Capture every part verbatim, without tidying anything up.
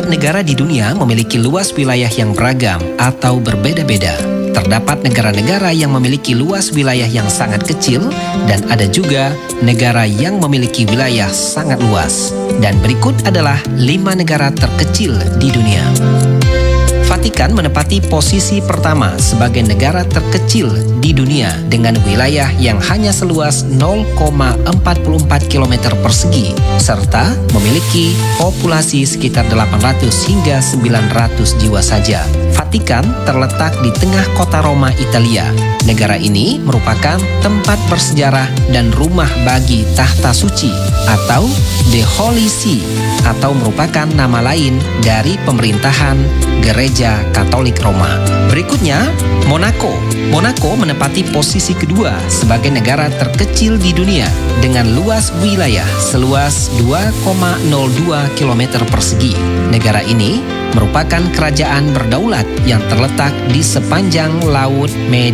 Setiap negara di dunia memiliki luas wilayah yang beragam atau berbeda-beda. Terdapat negara-negara yang memiliki luas wilayah yang sangat kecil dan ada juga negara yang memiliki wilayah sangat luas. Dan berikut adalah lima negara terkecil di dunia. Vatikan menempati posisi pertama sebagai negara terkecil di dunia dengan wilayah yang hanya seluas nol koma empat empat kilometer persegi serta memiliki populasi sekitar delapan ratus hingga sembilan ratus jiwa saja. Vatikan terletak di tengah kota Roma, Italia. Negara ini merupakan tempat bersejarah dan rumah bagi tahta suci atau The Holy See atau merupakan nama lain dari pemerintahan Gereja Katolik Roma. Berikutnya, Monaco. Monaco menempati posisi kedua sebagai negara terkecil di dunia dengan luas wilayah seluas dua koma nol dua kilometer persegi. Negara ini merupakan kerajaan berdaulat yang terletak di sepanjang Laut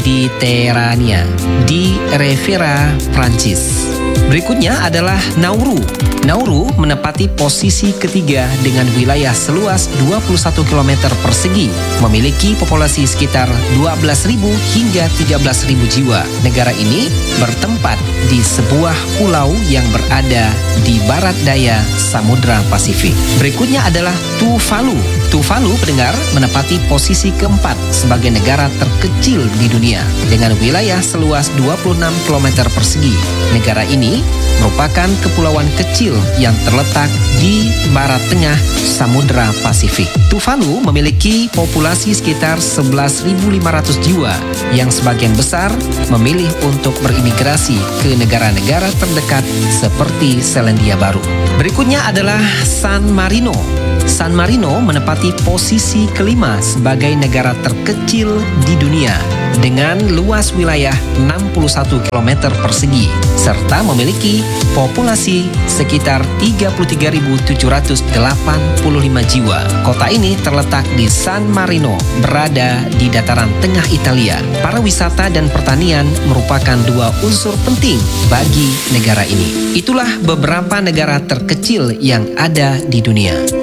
Mediterania di Riviera Prancis. Berikutnya adalah Nauru. Nauru menempati posisi ketiga dengan wilayah seluas dua puluh satu kilometer persegi, memiliki populasi sekitar dua belas ribu hingga tiga belas ribu jiwa. Negara ini bertempat di sebuah pulau yang berada di barat daya Samudra Pasifik. Berikutnya adalah Tuvalu. Tuvalu, pendengar, menempati posisi keempat sebagai negara terkecil di dunia dengan wilayah seluas dua puluh enam kilometer persegi. Negara ini merupakan kepulauan kecil yang terletak di barat tengah Samudra Pasifik. Tuvalu memiliki populasi sekitar sebelas ribu lima ratus jiwa yang sebagian besar memilih untuk berimigrasi ke negara-negara terdekat seperti Selandia Baru. Berikutnya adalah San Marino. San Marino menempati posisi kelima sebagai negara terkecil di dunia dengan luas wilayah enam puluh satu kilometer persegi serta memiliki populasi sekitar tiga puluh tiga ribu tujuh ratus delapan puluh lima jiwa. Kota ini terletak di San Marino, berada di dataran tengah Italia. Para wisata dan pertanian merupakan dua unsur penting bagi negara ini. Itulah beberapa negara terkecil yang ada di dunia.